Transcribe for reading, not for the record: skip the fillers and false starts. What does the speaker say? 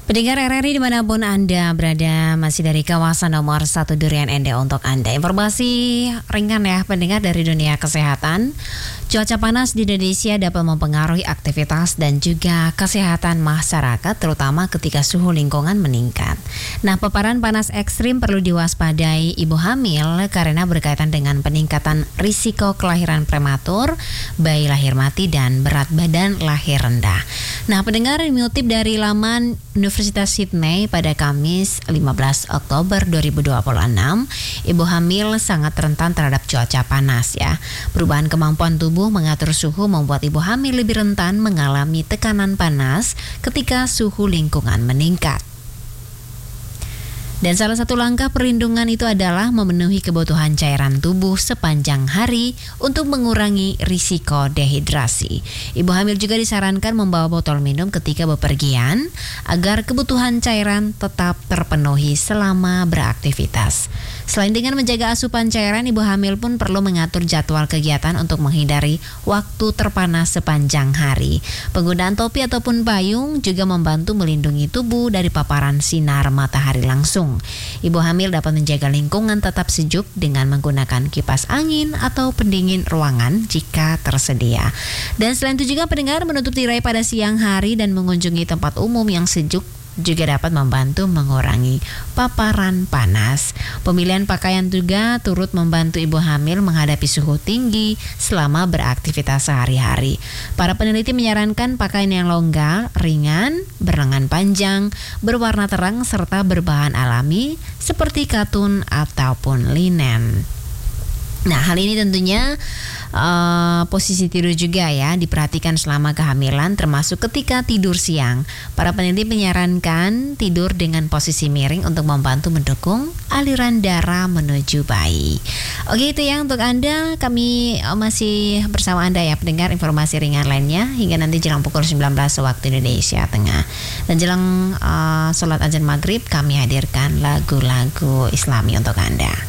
Pendengar RRI dimanapun Anda berada, masih dari kawasan nomor 1 Durian Ende untuk Anda. Informasi ringan ya pendengar dari dunia kesehatan. Cuaca panas di Indonesia dapat mempengaruhi aktivitas dan juga kesehatan masyarakat, terutama ketika suhu lingkungan meningkat. Nah, paparan panas ekstrim perlu diwaspadai ibu hamil karena berkaitan dengan peningkatan risiko kelahiran prematur, bayi lahir mati, dan berat badan lahir rendah. Nah, pendengar, mengutip dari laman Universitas Sydney pada Kamis 15 Oktober 2026, ibu hamil sangat rentan terhadap cuaca panas ya. Perubahan kemampuan tubuh mengatur suhu membuat ibu hamil lebih rentan mengalami tekanan panas ketika suhu lingkungan meningkat. Dan salah satu langkah perlindungan itu adalah memenuhi kebutuhan cairan tubuh sepanjang hari untuk mengurangi risiko dehidrasi. Ibu hamil juga disarankan membawa botol minum ketika bepergian agar kebutuhan cairan tetap terpenuhi selama beraktivitas. Selain dengan menjaga asupan cairan, ibu hamil pun perlu mengatur jadwal kegiatan untuk menghindari waktu terpanas sepanjang hari. Penggunaan topi ataupun payung juga membantu melindungi tubuh dari paparan sinar matahari langsung. Ibu hamil dapat menjaga lingkungan tetap sejuk dengan menggunakan kipas angin atau pendingin ruangan jika tersedia. Dan selain itu juga pendengar, menutup tirai pada siang hari dan mengunjungi tempat umum yang sejuk juga dapat membantu mengurangi paparan panas. Pemilihan pakaian juga turut membantu ibu hamil menghadapi suhu tinggi selama beraktivitas sehari-hari. Para peneliti menyarankan pakaian yang longgar, ringan, berlengan panjang, berwarna terang, serta berbahan alami seperti katun ataupun linen. Nah, hal ini tentunya posisi tidur juga ya diperhatikan selama kehamilan, termasuk ketika tidur siang. Para peneliti menyarankan tidur dengan posisi miring untuk membantu mendukung aliran darah menuju bayi. Oke, itu ya untuk Anda. Kami masih bersama Anda ya pendengar, informasi ringan lainnya hingga nanti jelang pukul 19 waktu Indonesia Tengah. Dan jelang sholat azan maghrib kami hadirkan lagu-lagu Islami untuk Anda.